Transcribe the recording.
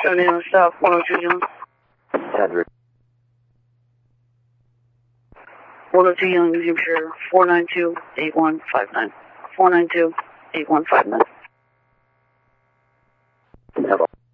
Starting on stop 102 Young. 102 Young, New Hampshire, 492-8159. 492-8159. Hello.